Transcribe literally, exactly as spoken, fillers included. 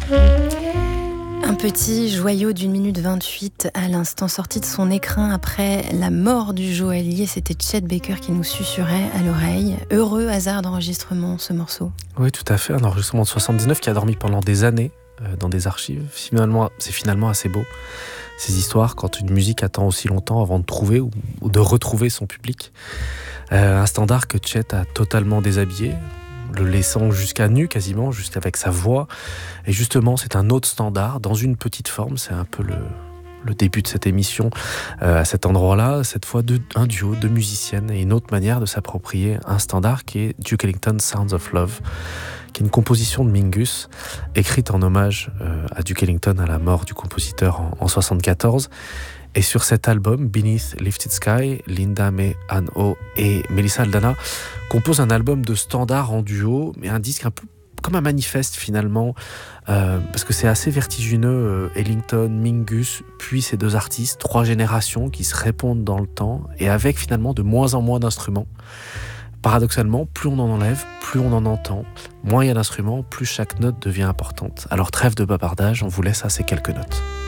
Un petit joyau d'une minute vingt-huit à l'instant, sorti de son écrin après la mort du joaillier. C'était Chet Baker qui nous susurrait à l'oreille. Heureux hasard d'enregistrement, ce morceau. Oui, tout à fait. Un enregistrement de soixante-dix-neuf qui a dormi pendant des années euh, dans des archives. Finalement, c'est finalement assez beau, ces histoires, quand une musique attend aussi longtemps avant de trouver ou, ou de retrouver son public. Euh, un standard que Chet a totalement déshabillé, le laissant jusqu'à nu quasiment, juste avec sa voix. Et justement, c'est un autre standard dans une petite forme. C'est un peu le, le début de cette émission euh, à cet endroit-là. Cette fois, de, un duo de musiciennes et une autre manière de s'approprier un standard qui est Duke Ellington Sounds of Love, qui est une composition de Mingus, écrite en hommage euh, à Duke Ellington à la mort du compositeur en, en soixante-quatorze. Et sur cet album, Beneath Lifted Sky, Linda May Ann-O et Melissa Aldana composent un album de standard en duo, mais un disque un peu comme un manifeste finalement, euh, parce que c'est assez vertigineux, euh, Ellington, Mingus, puis ces deux artistes, trois générations qui se répondent dans le temps, et avec finalement de moins en moins d'instruments. Paradoxalement, plus on en enlève, plus on en entend, moins il y a d'instruments, plus chaque note devient importante. Alors trêve de bavardage, on vous laisse à ces quelques notes.